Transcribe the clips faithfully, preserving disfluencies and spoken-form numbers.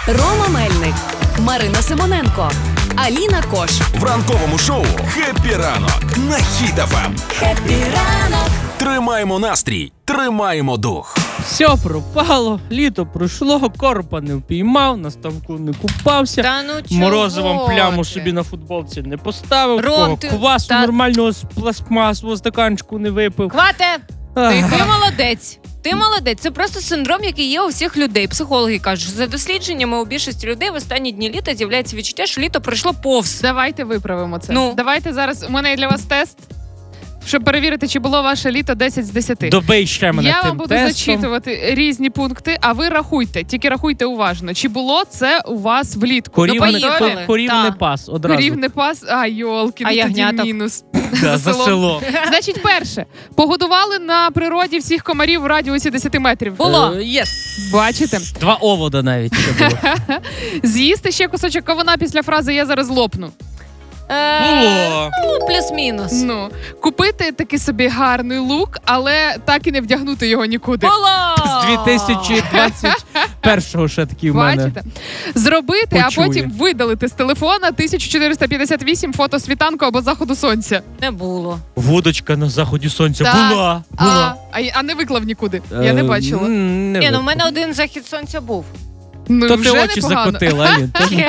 Рома Мельник, Марина Симоненко, Аліна Кош. В ранковому шоу «Хеппі ранок» на Хіт еф ем. Хеппі ранок. Тримаємо настрій, тримаємо дух. Все пропало, літо пройшло, коропа не впіймав, на ставку не купався, Та ну чого морозивом пляму ти? собі на футболці не поставив, Ром, такого ти- квасу та- нормального з пластмасового стаканчику не випив. Хвате! Ах. Ти, ти молодець. Ти молодець. Це просто синдром, який є у всіх людей. Психологи кажуть, що за дослідженнями у більшості людей в останні дні літа з'являється відчуття, що літо пройшло повз. Давайте виправимо це. Ну. Давайте зараз, у мене є для вас тест, щоб перевірити, чи було ваше літо десять з десяти. Добий ще мене Я тим вам буду тестом. зачитувати різні пункти, а ви рахуйте, тільки рахуйте уважно. Чи було це у вас влітку? Корівне, Ну, поїхали. ко- корівне Та. пас одразу. Рівне пас, а йолки, А ну тоді ягнята? мінус. Да, за за селом. село. Значить, перше, погодували на природі всіх комарів в радіусі десять метрів. Було. Е, Єс. Бачите? Два овода навіть ще було. З'їсти ще кусочок кавуна після фрази «я зараз лопну». Е, Було. Ну, плюс-мінус. Ну, купити такий собі гарний лук, але так і не вдягнути його нікуди. Було! З дві тисячі двадцять першого ще такий в мене. Бачите? Зробити, Почує. а потім видалити з телефона тисяча чотириста п'ятдесят вісім фото світанку або заходу сонця. Не було. Вудочка на заході сонця Так. була. А, була. а, а не виклав нікуди. Я не Е, бачила. м, Не Ні, ну в видно. мене один захід сонця був. Ну, То ти вже очі непогано. закотила, Алін. Ти-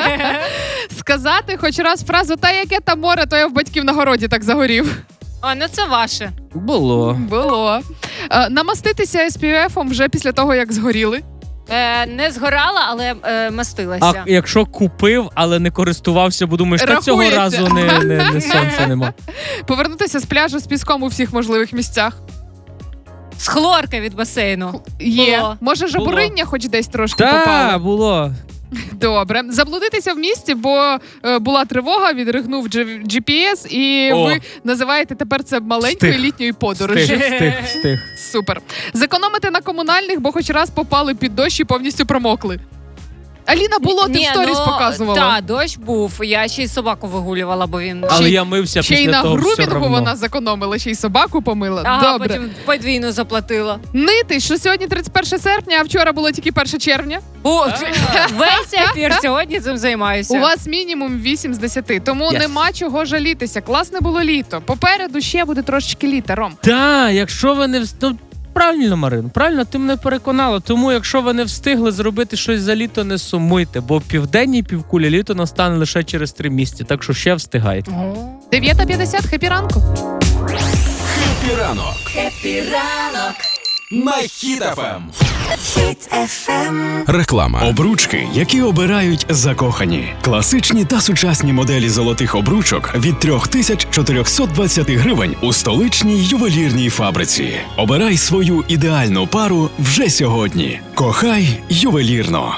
Сказати хоч раз фразу «та яке там море, то я в батьків на городі так загорів». А, ну це ваше. Було. Було. Е, намаститися ес пі ефом вже після того, як згоріли. Е, не згорала, але е, мастилася. А якщо купив, але не користувався, бо думаєш, та цього Рахується. разу не, не, не сонця нема. Повернутися з пляжу з піском у всіх можливих місцях. З хлорка від басейну. Є. Було. Може, жабуриння хоч десь трошки Та, попало. було. Добре. Заблудитися в місті, бо е, була тривога, відригнув джі- джі пі ес, і О. ви називаєте тепер це маленькою Встиг. літньою подорожі. Встиг, встиг, встиг. Супер. Зекономити на комунальних, бо хоч раз попали під дощ і повністю промокли. Аліна, було, ти Ні, в сторіс ну, показувала. Так, дощ був. Я ще й собаку вигулювала, бо він... Але Ще й- я мився Ще й після на того все грумінгу равно. вона зекономила, ще й собаку помила. Ага, Добре. потім подвійно заплатила. Нити, що сьогодні тридцять перше серпня, а вчора було тільки перше червня. О, весь ефір сьогодні цим займаюся. У вас мінімум вісім з десяти, тому Yes. нема чого жалітися. Класне було літо. Попереду ще буде трошечки літа, Ром. Так, якщо ви не вс- ну, правильно, Марин, правильно, ти мене переконала. Тому якщо ви не встигли зробити щось за літо, не сумуйте, бо в південній півкулі літо настане лише через три місяці, так що ще встигайте. О. дев'ята п'ятдесят, хепі ранку. Хеппі ранок. Хеппі ранок. На Хіт еф ем. Реклама. Обручки, які обирають закохані. Класичні та сучасні моделі золотих обручок від три тисячі чотириста двадцять гривень у столичній ювелірній фабриці. Обирай свою ідеальну пару вже сьогодні. Кохай ювелірно.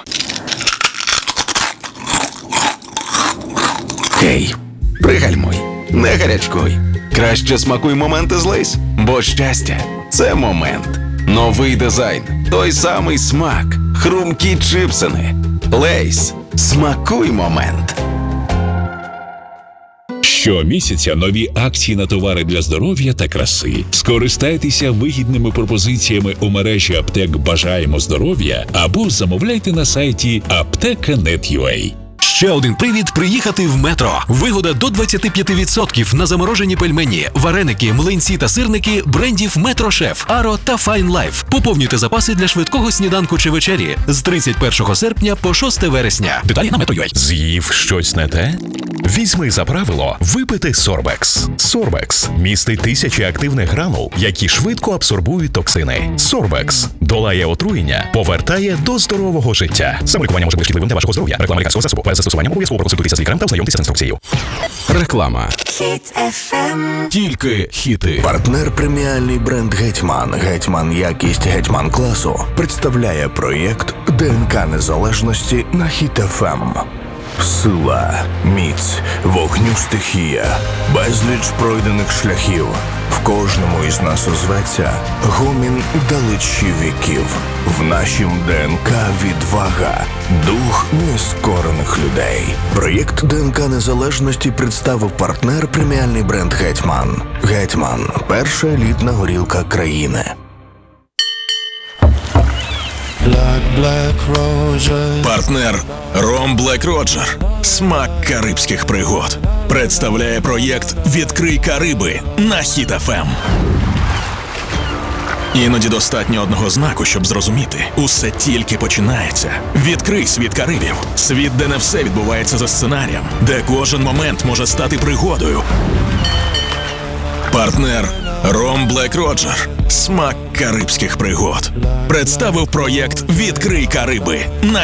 Гей, пригальмуй, не гарячкуй. Краще смакуй моменти з Лейс, бо щастя – це момент. Новий дизайн, той самий смак, хрумкі чипсини. Лейс, смакуй момент. Щомісяця нові акції на товари для здоров'я та краси. Скористайтеся вигідними пропозиціями у мережі аптек «Бажаємо здоров'я» або замовляйте на сайті аптека крапка нет крапка ю а. Ще один привід приїхати в Метро. Вигода до двадцять п'ять відсотків на заморожені пельмені, вареники, млинці та сирники брендів Метро Шеф, Аро та Файн Лайф. Поповнюйте запаси для швидкого сніданку чи вечері з тридцять першого серпня по шосте вересня. Деталі на метро крапка ю а. З'їв щось не те? Візьми за правило випити Сорбекс. Сорбекс містить тисячі активних гранул, які швидко абсорбують токсини. Сорбекс долає отруєння, повертає до здорового життя. Саме лікування може бути шкідливим для вашого здоров'я. Реклама лікарського засобу. Перед застосуванням обов'язково проконсультуйтеся з лікарем та ознайомтеся з інструкцією. Реклама. Тільки хіти. Партнер преміальний бренд «Гетьман». «Гетьман» якість «Гетьман» класу представляє проєкт ДНК незалежності на Хіт еф ем. Сила, міць, вогню стихія, безліч пройдених шляхів. В кожному із нас озветься гомін далечі віків. В нашім ДНК відвага, дух нескорених людей. Проєкт ДНК незалежності представив партнер преміальний бренд «Гетьман». «Гетьман» – перша елітна горілка країни. Партнер Ром Блек Роджер. Смак карибських пригод. Представляє проєкт «Відкрий Кариби» на Хіт еф ем. Іноді достатньо одного знаку, щоб зрозуміти. Усе тільки починається. Відкрий світ Карибів. Світ, де не все відбувається за сценарієм. Де кожен момент може стати пригодою. Партнер Ром Блек Роджер. Смак карибських пригод. Представив проєкт «Відкрий Кариби» на